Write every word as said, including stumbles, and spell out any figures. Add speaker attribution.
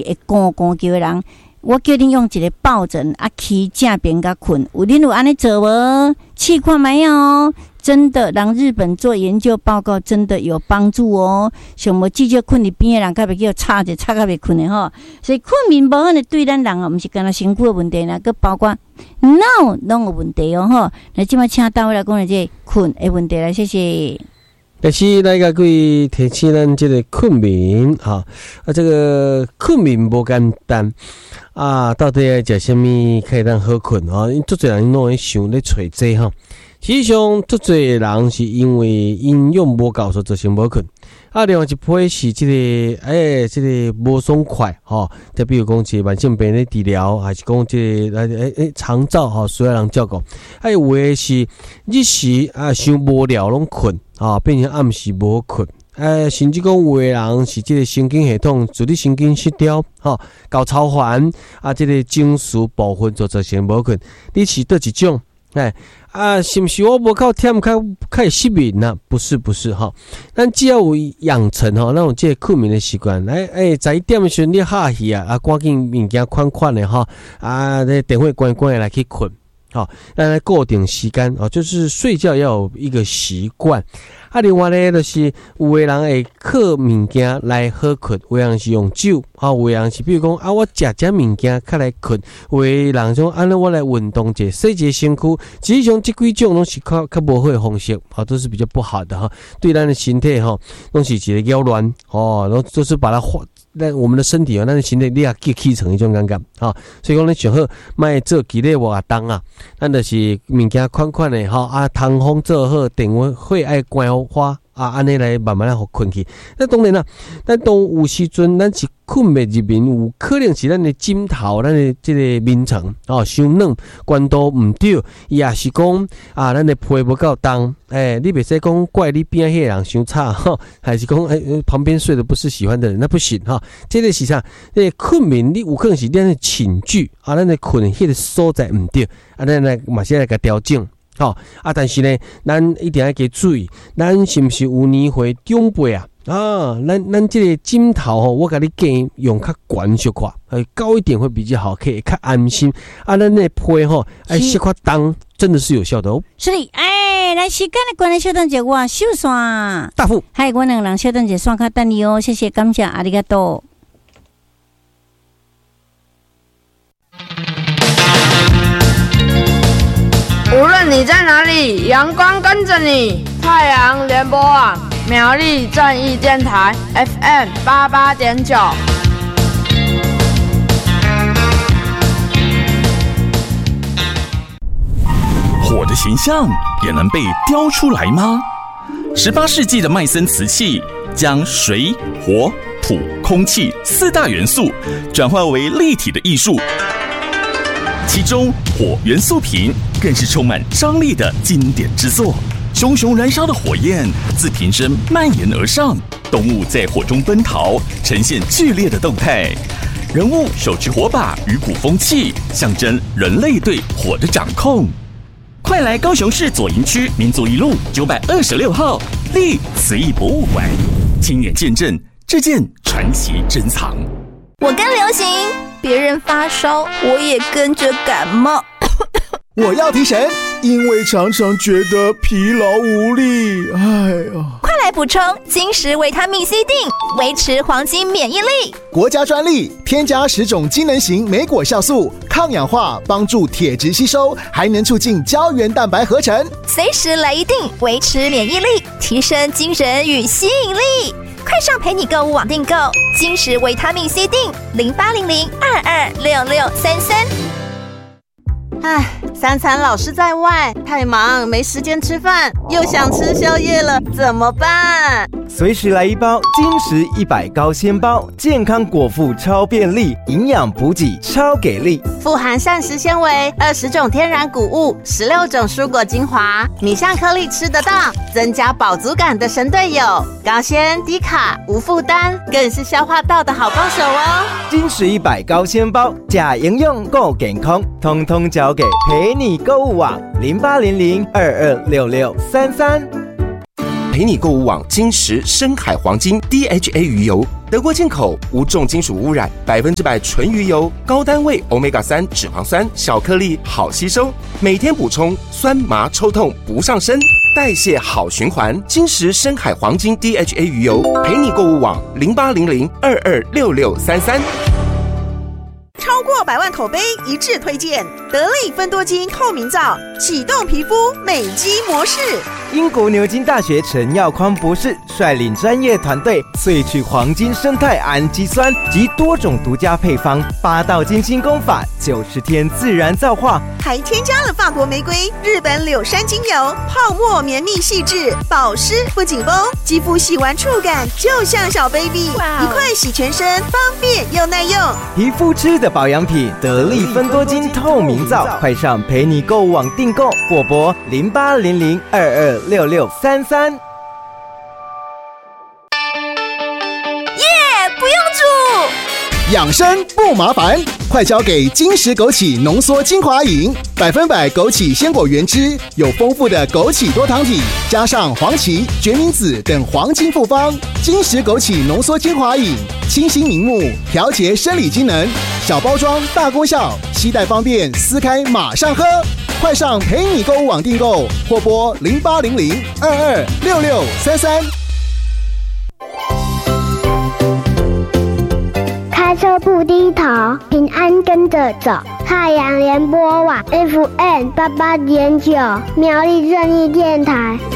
Speaker 1: 会咕咕叫的人，我叫恁用一个抱枕啊，起正边甲困，有恁有安尼做无？试看没有？真的，让日本做研究报告，真的有帮助哦。像无至少困伫边的人，较袂叫吵者吵较袂困的吼。所以困眠无好呢，对咱人啊，毋是干那身躯的问题啦，佮包括脑拢有问题哦吼。那即摆请大卫来讲下这困的问题啦，谢谢。
Speaker 2: 但是大家可以提起咱这个困眠哈啊，这个困眠不简单啊，到底要食什么可以让好困啊？因足侪人拢会想咧找这哈。实际上，足侪人是因为营养无够，所造成无困。啊，另外一批是即、这个，诶、欸，即、这个无爽快，吼。就比如讲，一个慢性病的治疗，还是讲即、这个，诶、欸、诶，长照，吼，需要人照顾。还有诶是日时啊，伤无聊拢困，啊，变成暗时无困。诶，甚至讲有诶人是即个神经系统自律神经失调，吼，搞超凡啊，即、这个情绪部分就造成无困。你是倒一种？哎啊，是不是我无靠忝较较会失眠啊？不是不是哈，咱只要有养成吼，那种这个困眠的习惯。哎哎，十一点的时候你下去啊，啊，赶紧物件款款的哈，啊，那电话关关来去困，好，咱来固定时间哦，就是睡觉要有一个习惯。啊，另外咧，就是有的人会靠物件来好困，有的人是用酒，啊，有的人是比如讲啊，我食食物件较来困，有的人种安尼我来运动者，洗一下身躯，实际上这几种拢是较较无好的方式，啊，都是比较不好的哈，对咱的身体哈，拢是一个扰乱，哦，然后就是把它化。那我们的身体啊，咱的身体你也气成一种感觉啊，所以讲你上好卖做激烈活动啊，咱就是物件款款的哈啊，通风做好，电话会爱关花啊，安尼来慢慢来互困去。那当然啦，咱当有时阵咱是困袂入眠，有可能是咱的枕头，咱的这个眠床哦，伤软，关度唔对，也是讲啊，咱的被无够重。哎，你别使讲怪你边迄个人伤差哈，还是讲哎旁边睡的不是喜欢的人，那不行哈。这个是啥？这个困眠你有可能是咱的寝具啊，咱的困迄个所在唔对，啊，咱来马上来个调整。好、哦、啊，但是呢，咱一定要给注意，咱是不是有年岁长辈啊？啊，咱咱这个枕头吼，我给你建议用较悬小块，呃，高一点会比较好，可以较安心。啊，咱那被吼，哎，小块重，真的是有效的哦。
Speaker 1: 是的，哎，来时间的关系，小等者我收线。
Speaker 2: 大富，
Speaker 1: 嗨，我两人小等者线卡等你哦，谢谢，感谢，阿里嘎多。
Speaker 3: 无论你在哪里，阳光跟着你。太阳联播网苗栗正义电台 F M 八八点九。
Speaker 4: 火的形象也能被雕出来吗？十八世纪的麦森瓷器将水、火、土、空气四大元素转化为立体的艺术。其中火元素瓶更是充满张力的经典之作，熊熊燃烧的火焰自瓶身蔓延而上，动物在火中奔逃，呈现剧烈的动态。人物手持火把与鼓风器，象征人类对火的掌控。快来高雄市左营区民族一路九百二十六号立瓷艺博物馆，亲眼见证这件传奇珍藏。
Speaker 5: 我跟流行，别人发烧，我也跟着感冒。
Speaker 6: 我要提神，因为常常觉得疲劳无力。哎呀，
Speaker 5: 快来补充金石维他命 C 锭，维持黄金免疫力。
Speaker 6: 国家专利，添加十种机能型莓果酵素，抗氧化，帮助铁质吸收，还能促进胶原蛋白合成。
Speaker 5: 随时来一锭，维持免疫力，提升精神与吸引力。快上陪你购物网订购金石维他命 C 锭，零八零零二二六六三三。
Speaker 7: 唉，三餐老是在外，太忙没时间吃饭，又想吃宵夜了，怎么办？
Speaker 8: 随时来一包金石一百高纤包，健康果腹超便利，营养补给超给力，
Speaker 7: 富含膳食纤维、二十种天然谷物、十六种蔬果精华，米香颗粒吃得到，增加饱足感的神队友，高纤低卡无负担，更是消化道的好帮手哦。
Speaker 8: 金石一百高纤包，假营养够健康，通通交给陪你购物网零八零零二二六六三三。 陪你购物网金石深海黄金 D H A 鱼油，德国进口，无重金属污染，百分之百纯鱼油，高单位 欧米伽三 脂肪酸，小颗粒好吸收，每天补充，酸麻抽痛不上身，代谢好循环。金石深海黄金 D H A 鱼油，陪你购物网零八零零二二六六三三。
Speaker 9: 超过百万口碑一致推荐得力芬多精透明皂，启动皮肤美肌模式。
Speaker 8: 英国牛津大学陈耀匡博士率领专业团队萃取黄金生态氨基酸及多种独家配方，八道金星功法，九十天自然皂化，
Speaker 9: 还添加了法国玫瑰、日本柳杉精油，泡沫绵密细致，保湿不紧绷，肌肤洗完触感就像小 baby， 一块洗全身，方便又耐用。
Speaker 8: 皮肤吃的保养品，得力芬多精透明皂，快上陪你购物网订购，或拨零八零零二二六六三三。
Speaker 5: 耶，不用煮，
Speaker 6: 养生不麻烦，快交给金石枸杞浓缩精华饮，百分百枸杞鲜果原汁，有丰富的枸杞多糖体，加上黄芪、决明子等黄金复方。金石枸杞浓缩精华饮，清新明目，调节生理机能，小包装大功效，携带方便，撕开马上喝。快上陪你购物网订购，或拨零八零零二二六六三三。
Speaker 10: 开车不低头，平安跟着走。太阳联播网 F M 八八点九，苗栗正义电台。